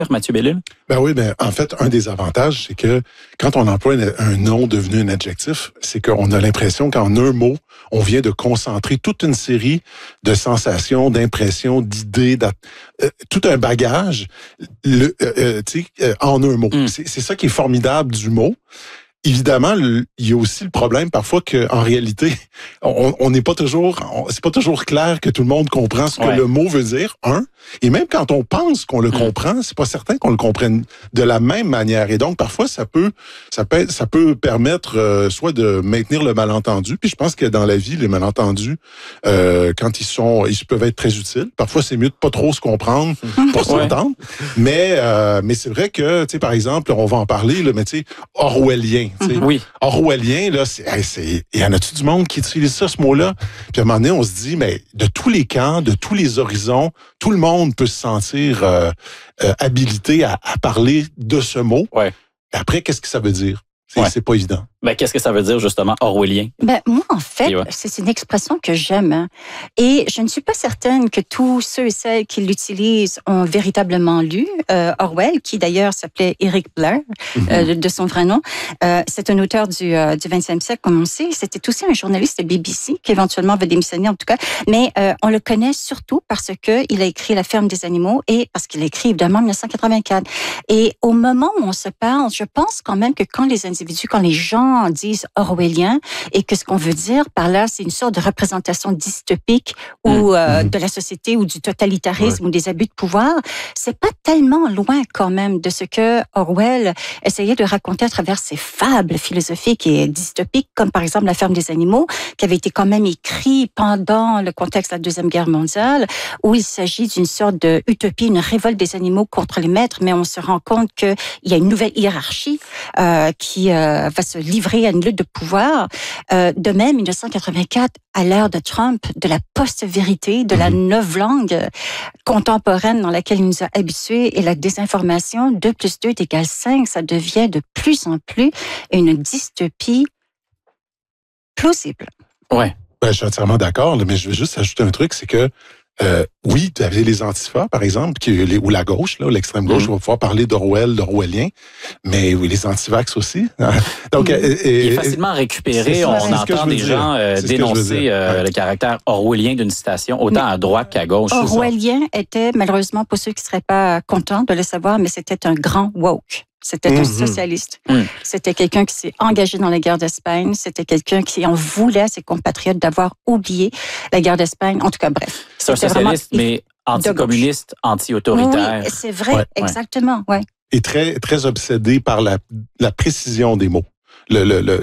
Mathieu Bellil? Ben oui, en fait, un des avantages, c'est que quand on emploie un nom devenu un adjectif, c'est qu'on a l'impression qu'en un mot, on vient de concentrer toute une série de sensations, d'impressions, d'idées, tout un bagage en un mot. C'est ça qui est formidable du mot. Évidemment, il y a aussi le problème parfois qu'en réalité, on n'est pas toujours, c'est pas toujours clair que tout le monde comprend ce que le mot veut dire. Et même quand on pense qu'on le comprend, c'est pas certain qu'on le comprenne de la même manière. Et donc parfois, ça peut permettre soit de maintenir le malentendu. Puis je pense que dans la vie, les malentendus, quand ils peuvent être très utiles. Parfois, c'est mieux de pas trop se comprendre pour s'entendre. Mais c'est vrai que, tu sais, par exemple, on va en parler, là, mais tu sais, orwellien. Oui. Orwellien, là, il y en a-tu du monde qui utilise ça, ce mot-là? Puis à un moment donné, on se dit, mais de tous les camps, de tous les horizons, tout le monde peut se sentir habilité à parler de ce mot. Ouais. Après, qu'est-ce que ça veut dire? C'est pas évident. Ben, qu'est-ce que ça veut dire, justement, orwellien? Moi, en fait, c'est une expression que j'aime. Hein. Et je ne suis pas certaine que tous ceux et celles qui l'utilisent ont véritablement lu Orwell, qui d'ailleurs s'appelait Eric Blair, de son vrai nom. C'est un auteur du 20e siècle, comme on sait. C'était aussi un journaliste de BBC, qui éventuellement va démissionner, en tout cas. Mais on le connaît surtout parce qu'il a écrit La ferme des animaux et parce qu'il a écrit, évidemment, en 1984. Et au moment où on se parle, je pense quand même que quand les gens disent orwellien et que ce qu'on veut dire par là, c'est une sorte de représentation dystopique ou de la société ou du totalitarisme ou des abus de pouvoir, c'est pas tellement loin quand même de ce que Orwell essayait de raconter à travers ses fables philosophiques et dystopiques, comme par exemple La ferme des animaux, qui avait été quand même écrit pendant le contexte de la Deuxième Guerre mondiale, où il s'agit d'une sorte de utopie, une révolte des animaux contre les maîtres, mais on se rend compte qu'il y a une nouvelle hiérarchie qui va se livrer à une lutte de pouvoir. De même, 1984, à l'ère de Trump, de la post-vérité, de la novlangue contemporaine dans laquelle il nous a habitués et la désinformation, 2 + 2 = 5, ça devient de plus en plus une dystopie plausible. Ouais. Ben, je suis entièrement d'accord, mais je veux juste ajouter un truc, c'est que oui, tu avais les antifas, par exemple, ou la gauche, là, l'extrême gauche, on va pouvoir parler d'orwellien, mais oui, les antivax aussi. Donc, il est facilement récupéré. On entend des gens dénoncer le caractère orwellien d'une citation, autant à droite qu'à gauche. Orwellien était, malheureusement, pour ceux qui ne seraient pas contents de le savoir, mais c'était un grand woke. C'était un socialiste. C'était quelqu'un qui s'est engagé dans la guerre d'Espagne. C'était quelqu'un qui en voulait à ses compatriotes d'avoir oublié la guerre d'Espagne. En tout cas, bref. C'est un socialiste, mais anticommuniste, anti-autoritaire. Oui, c'est vrai, exactement. Ouais. Et très, très obsédé par la précision des mots. Il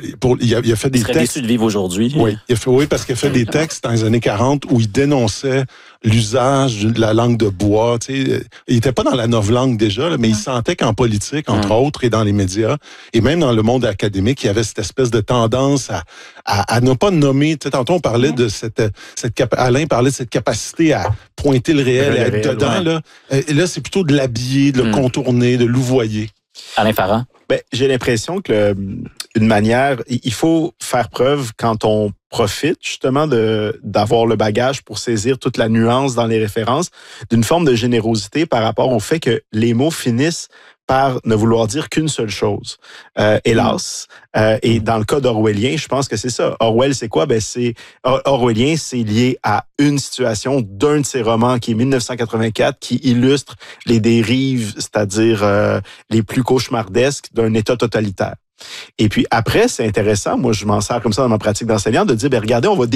a fait des textes. Il serait déçu de vivre aujourd'hui. Oui, parce qu'il a fait des textes dans les années 40 où il dénonçait l'usage de la langue de bois. Tu sais. Il n'était pas dans la novlangue déjà, là, mais il sentait qu'en politique, entre autres, et dans les médias, et même dans le monde académique, il y avait cette espèce de tendance à ne pas nommer. Tu sais, tantôt, on parlait de Alain parlait de cette capacité à pointer le réel et à être dedans. Là. Et là, c'est plutôt de l'habiller, de le contourner, de louvoyer. Alain Farrand? Ben, j'ai l'impression que une manière, il faut faire preuve quand on profite justement d'avoir le bagage pour saisir toute la nuance dans les références, d'une forme de générosité par rapport au fait que les mots finissent par ne vouloir dire qu'une seule chose. Hélas. Et dans le cas d'orwellien, je pense que c'est ça. Orwell, c'est quoi? Orwellien, c'est lié à une situation d'un de ses romans qui est 1984, qui illustre les dérives, c'est-à-dire les plus cauchemardesques d'un État totalitaire. Et puis après, c'est intéressant, moi je m'en sers comme ça dans ma pratique d'enseignant, de dire, regardez, on va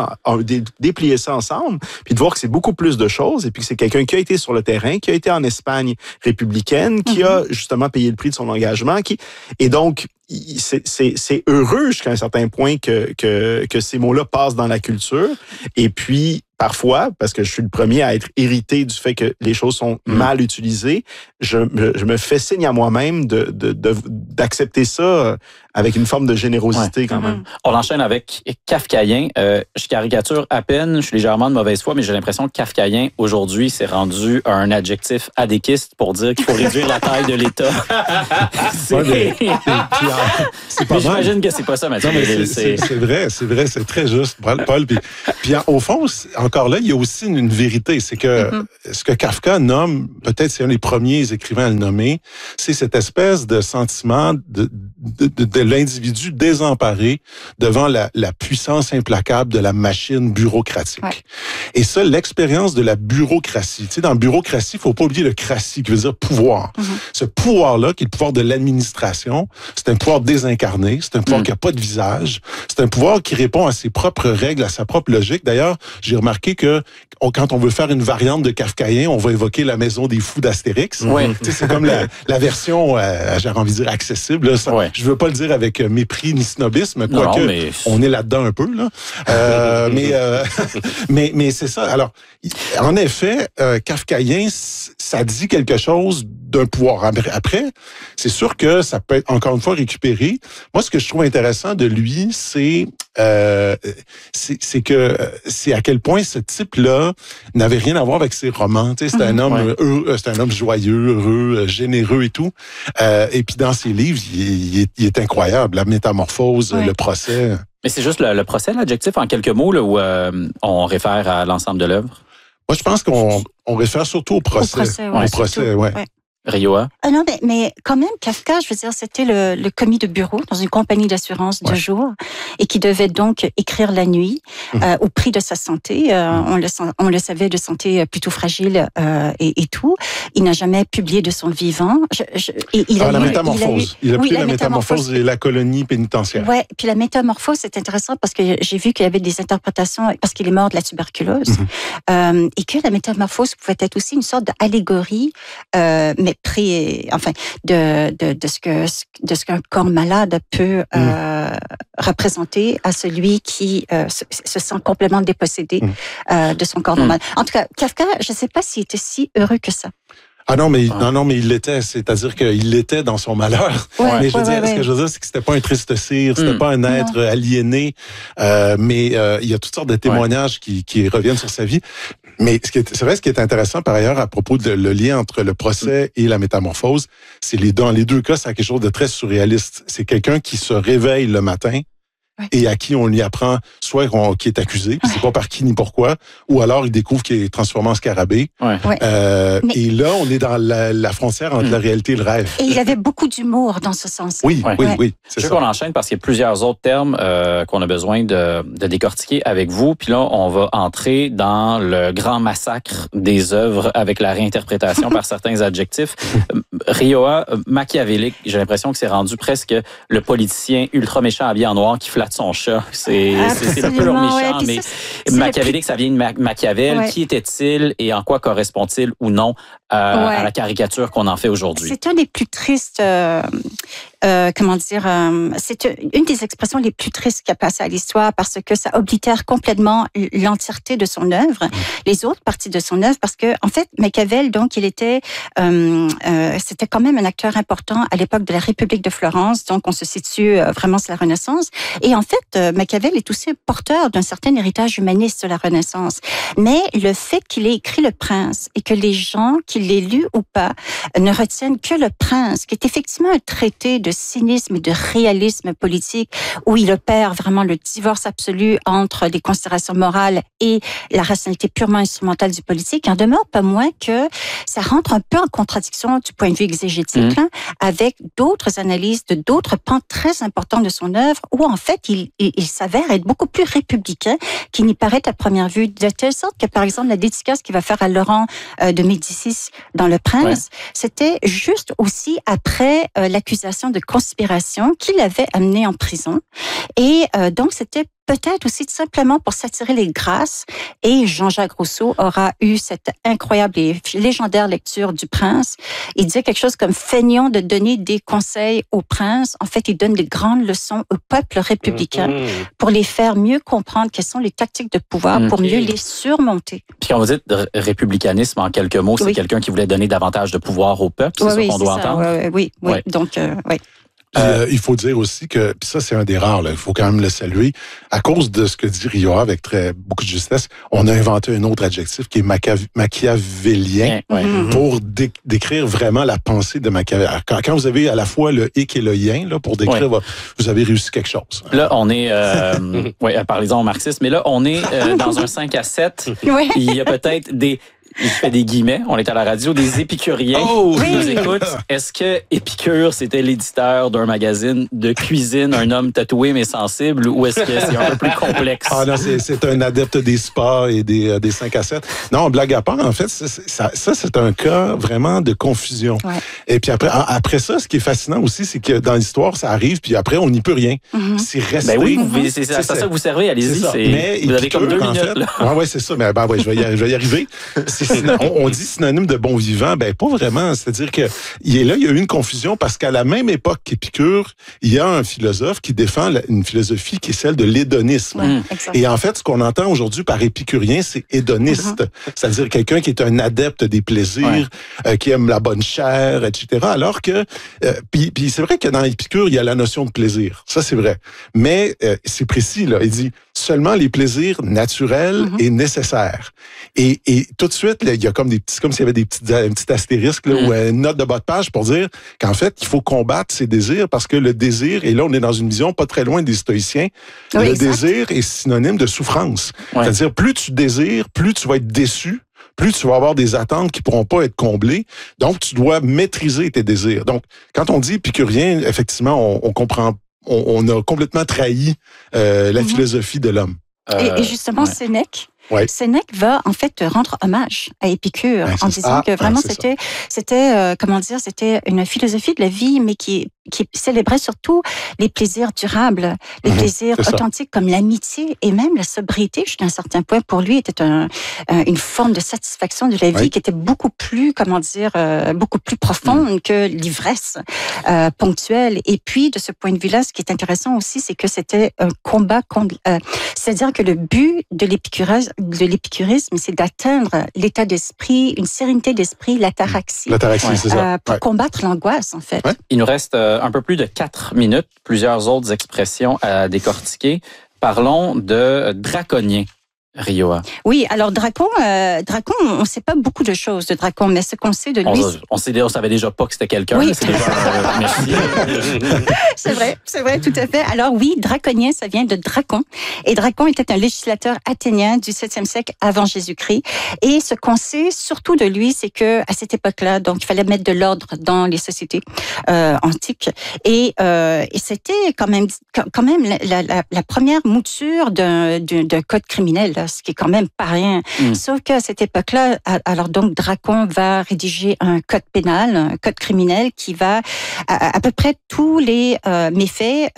déplier ça ensemble, puis de voir que c'est beaucoup plus de choses, et puis que c'est quelqu'un qui a été sur le terrain, qui a été en Espagne républicaine, qui a justement payé le prix de son engagement, et donc c'est heureux jusqu'à un certain point que ces mots-là passent dans la culture, et puis parfois, parce que je suis le premier à être irrité du fait que les choses sont mal utilisées, je me fais signe à moi-même d'accepter ça avec une forme de générosité quand même. On enchaîne avec kafkaïen. Je caricature à peine, je suis légèrement de mauvaise foi, mais j'ai l'impression que kafkaïen, aujourd'hui, c'est rendu un adjectif adéquiste pour dire qu'il faut réduire la taille de l'État. C'est pas Mais mal. j'imagine que c'est pas ça, Mathieu. Non, mais c'est vrai, c'est très juste, Paul. Puis au fond, encore là, il y a aussi une vérité. C'est que ce que Kafka nomme, peut-être c'est un des premiers écrivains à le nommer, c'est cette espèce de sentiment de l'individu désemparé devant la puissance implacable de la machine bureaucratique. Ouais. Et ça, l'expérience de la bureaucratie. Tu sais, dans la bureaucratie, il faut pas oublier le cratie, qui veut dire pouvoir. Ce pouvoir-là, qui est le pouvoir de l'administration, c'est un pouvoir désincarné, c'est un pouvoir qui n'a pas de visage, c'est un pouvoir qui répond à ses propres règles, à sa propre logique. D'ailleurs, j'ai remarqué que quand on veut faire une variante de kafkaïen, on va évoquer la maison des fous d'Astérix. Ouais. Tu sais, c'est comme la version, j'ai envie de dire, accessible. Là. Ça, ouais. Je veux pas le dire avec mépris ni snobisme, quoique mais... on est là-dedans un peu. Là. Mais c'est ça. Alors, en effet, kafkaïen, ça dit quelque chose d'un pouvoir. Après, c'est sûr que ça peut être encore une fois récupéré. Moi, ce que je trouve intéressant de lui, c'est que c'est à quel point ce type-là n'avait rien à voir avec ses romans. Tu sais, c'est un homme heureux, c'est un homme joyeux, heureux, généreux et tout. Et puis dans ses livres, il est incroyable. La métamorphose, le procès. Mais c'est juste le procès, l'adjectif en quelques mots, là, où on réfère à l'ensemble de l'œuvre? Moi, je pense qu'on réfère surtout au procès. Au procès, ouais. Rioa? Non, mais quand même, Kafka, je veux dire, c'était le commis de bureau dans une compagnie d'assurance de jour et qui devait donc écrire la nuit au prix de sa santé. On le savait, de santé plutôt fragile et tout. Il n'a jamais publié de son vivant. La métamorphose. Il a pris la métamorphose et la colonie pénitentiaire. Oui, puis la métamorphose, c'est intéressant parce que j'ai vu qu'il y avait des interprétations, parce qu'il est mort de la tuberculose, et que la métamorphose pouvait être aussi une sorte d'allégorie, mais de ce qu'un corps malade peut représenter à celui qui se sent complètement dépossédé de son corps normal. En tout cas, Kafka, je ne sais pas s'il était si heureux que ça. Non, mais il l'était. C'est-à-dire qu'il l'était dans son malheur. Mais ce que je veux dire, c'est que c'était pas un triste cire, c'était pas un être aliéné. Mais il y a toutes sortes de témoignages qui reviennent sur sa vie. Mais c'est vrai, ce qui est intéressant par ailleurs à propos de le lien entre le procès et la métamorphose, c'est dans les deux cas, c'est quelque chose de très surréaliste. C'est quelqu'un qui se réveille le matin et à qui on lui apprend soit qui est accusé, puis c'est pas par qui ni pourquoi, ou alors il découvre qu'il est transformé en scarabée. Et là, on est dans la frontière entre la réalité et le rêve. Et il avait beaucoup d'humour dans ce sens. Oui, c'est ça. Je veux qu'on enchaîne parce qu'il y a plusieurs autres termes qu'on a besoin de décortiquer avec vous. Puis là, on va entrer dans le grand massacre des œuvres avec la réinterprétation par certains adjectifs. Rioa, machiavélique, j'ai l'impression que c'est rendu presque le politicien ultra méchant habillé en noir qui flatte son chat. C'est un peu leur méchant, mais machiavélique, ça vient de Machiavel. Ouais. Qui était-il et en quoi correspond-il ou non à la caricature qu'on en fait aujourd'hui? C'est un des plus tristes... c'est une des expressions les plus tristes qui a passé à l'histoire parce que ça oblitère complètement l'entièreté de son œuvre, les autres parties de son œuvre, parce que en fait Machiavel, donc il était, c'était quand même un acteur important à l'époque de la République de Florence, donc on se situe vraiment sur la Renaissance, et en fait Machiavel est aussi porteur d'un certain héritage humaniste de la Renaissance, mais le fait qu'il ait écrit Le Prince et que les gens qui l'aient lu ou pas ne retiennent que Le Prince, qui est effectivement un traité de cynisme et de réalisme politique où il opère vraiment le divorce absolu entre les considérations morales et la rationalité purement instrumentale du politique, il en demeure pas moins que ça rentre un peu en contradiction du point de vue exégétique avec d'autres analyses de d'autres pans très importants de son œuvre où en fait il s'avère être beaucoup plus républicain qu'il n'y paraît à première vue, de telle sorte que par exemple la dédicace qu'il va faire à Laurent de Médicis dans Le Prince, c'était juste aussi après l'accusation de conspiration qui l'avait amené en prison. Et donc, c'était peut-être aussi tout simplement pour s'attirer les grâces. Et Jean-Jacques Rousseau aura eu cette incroyable et légendaire lecture du Prince. Il disait quelque chose comme « feignons de donner des conseils au prince ». En fait, il donne des grandes leçons au peuple républicain pour les faire mieux comprendre quelles sont les tactiques de pouvoir pour mieux les surmonter. Puis quand vous dites républicanisme, en quelques mots, c'est quelqu'un qui voulait donner davantage de pouvoir au peuple, c'est ça qu'on doit entendre? Oui. Donc, oui. Il faut dire aussi que, puis ça c'est un des rares, il faut quand même le saluer, à cause de ce que dit Rioja avec beaucoup de justesse, on a inventé un autre adjectif qui est machiavélien pour décrire vraiment la pensée de Machiavel. Quand vous avez à la fois le hic et le yin là, pour décrire, vous avez réussi quelque chose. Là, on est, parlons marxiste, mais là, on est dans un 5 à 7. Il y a peut-être il fait des guillemets, on est à la radio, des épicuriens qui nous écoutent. Est-ce que Épicure, c'était l'éditeur d'un magazine de cuisine, un homme tatoué mais sensible, ou est-ce que c'est un peu plus complexe? Ah non, c'est un adepte des spas et des 5 à 7. Non, blague à part, en fait, ça c'est un cas vraiment de confusion. Ouais. Et puis après ça, ce qui est fascinant aussi, c'est que dans l'histoire, ça arrive, puis après, on n'y peut rien. C'est resté. Ben oui, c'est ça que vous servez, allez-y. Mais vous avez comme 2 minutes. Oui, c'est ça, mais je vais y arriver. On dit synonyme de bon vivant, ben pas vraiment. C'est-à-dire que il y a eu une confusion parce qu'à la même époque qu'Épicure, il y a un philosophe qui défend une philosophie qui est celle de l'hédonisme. Et en fait, ce qu'on entend aujourd'hui par épicurien, c'est hédoniste. C'est-à-dire quelqu'un qui est un adepte des plaisirs, qui aime la bonne chair, etc. Alors que, puis c'est vrai que dans Épicure, il y a la notion de plaisir. Ça, c'est vrai. Mais c'est précis, là. Il dit seulement les plaisirs naturels et nécessaires. Et tout de suite, là, il y a comme comme s'il y avait un petit astérisque là, ou une note de bas de page pour dire qu'en fait, il faut combattre ses désirs parce que le désir, et là, on est dans une vision pas très loin des stoïciens, le désir est synonyme de souffrance. C'est-à-dire, plus tu désires, plus tu vas être déçu, plus tu vas avoir des attentes qui pourront pas être comblées. Donc, tu dois maîtriser tes désirs. Donc, quand on dit épicurien, effectivement, on comprend, on a complètement trahi la philosophie de l'homme. Et justement, Sénèque, Sénèque va en fait rendre hommage à Épicure en disant que vraiment c'était une philosophie de la vie, mais qui célébrait surtout les plaisirs durables, les plaisirs authentiques comme l'amitié et même la sobriété jusqu'à un certain point. Pour lui, était une forme de satisfaction de la vie qui était beaucoup plus profonde que l'ivresse ponctuelle. Et puis, de ce point de vue-là, ce qui est intéressant aussi, c'est que c'était un combat contre... c'est-à-dire que le but de l'épicurisme, c'est d'atteindre l'état d'esprit, une sérénité d'esprit, l'ataraxie. L'ataraxie, c'est ça. Pour combattre l'angoisse, en fait. Il nous reste un peu plus de 4 minutes, plusieurs autres expressions à décortiquer. Parlons de draconien. Rioja. Oui, alors Dracon, on ne sait pas beaucoup de choses de Dracon, mais ce qu'on sait de lui... On savait déjà pas que c'était quelqu'un. Oui. C'est déjà merci. C'est vrai, tout à fait. Alors oui, draconien, ça vient de Dracon. Et Dracon était un législateur athénien du 7e siècle avant Jésus-Christ. Et ce qu'on sait surtout de lui, c'est que à cette époque-là, donc il fallait mettre de l'ordre dans les sociétés antiques. Et c'était quand même la première mouture d'un code criminel. Ce qui est quand même pas rien. Sauf qu'à cette époque-là, alors donc Dracon va rédiger un code pénal, un code criminel qui va à peu près tous les méfaits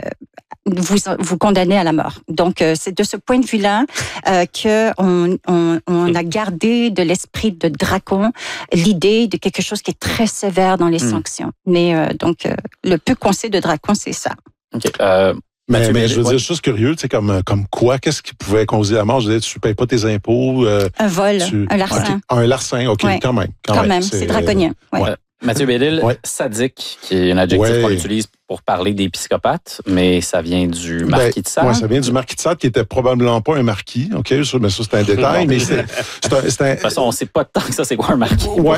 vous condamner à la mort. Donc c'est de ce point de vue-là que on a gardé de l'esprit de Dracon l'idée de quelque chose qui est très sévère dans les sanctions. Mais donc le peu qu'on sait de Dracon, c'est ça. Okay. Mais je veux dire, juste curieux, tu sais, comme quoi, qu'est-ce qui pouvait causer la mort? Je veux dire, tu payes pas tes impôts. Un vol, un larcin. Okay. Un larcin, OK, quand même. Quand même, c'est draconien. Mathieu Bédil, sadique, qui est un adjectif qu'on utilise pour parler des psychopathes, mais ça vient du marquis de Sade. Oui, ça vient du marquis de Sade, qui était probablement pas un marquis, OK? Mais ça, c'est un détail, mais c'est un... De toute façon, on sait pas tant que ça, c'est quoi un marquis. Oui,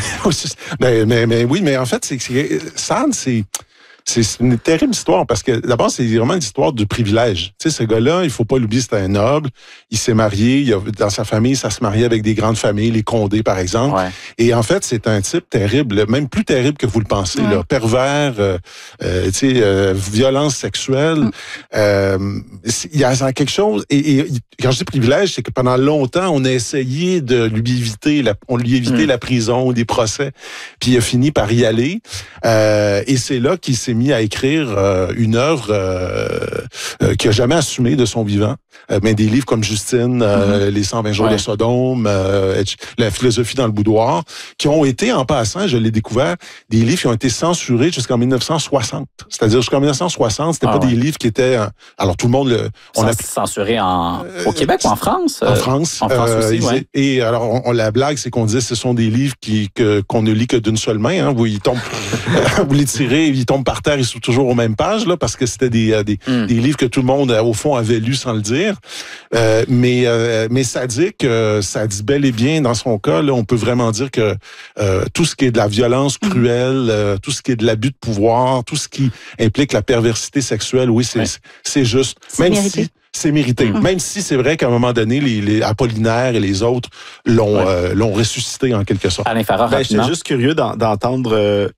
mais oui, mais en fait, Sade, c'est une terrible histoire parce que d'abord, c'est vraiment une histoire de privilège. Tu sais, ce gars-là, il faut pas l'oublier, c'était un noble. Il s'est marié. Dans sa famille, ça se mariait avec des grandes familles, les Condé, par exemple. Ouais. Et en fait, c'est un type terrible, même plus terrible que vous le pensez. Là. Pervers, violence sexuelle. Il y a quelque chose. Et quand je dis privilège, c'est que pendant longtemps, on a essayé de lui éviter la prison, des procès. Puis il a fini par y aller. Et c'est là qu'il s'est mis à écrire une œuvre qu'il n'a jamais assumée de son vivant. Mais des livres comme Justine, Les 120 jours de Sodome, La philosophie dans le boudoir, qui ont été, en passant, je l'ai découvert, des livres qui ont été censurés jusqu'en 1960. C'est-à-dire jusqu'en 1960, c'était pas des livres qui étaient... alors tout le monde... On a censuré au Québec ou en France? En France. En France aussi, oui. Et alors, la blague, c'est qu'on disait ce sont des livres qu'on ne lit que d'une seule main. Hein, où ils tombent, vous les tirez, ils tombent par terre. reporters, ils sont toujours aux mêmes pages, là, parce que c'était des livres que tout le monde, au fond, avait lus sans le dire. Mais ça dit bel et bien, dans son cas, là, on peut vraiment dire que tout ce qui est de la violence cruelle, tout ce qui est de l'abus de pouvoir, tout ce qui implique la perversité sexuelle, oui, c'est juste. C'est mérité. C'est mérité. Même si c'est vrai qu'à un moment donné, les Apollinaire et les autres l'ont ressuscité en quelque sorte. Alain Farrar, j'étais juste curieux d'entendre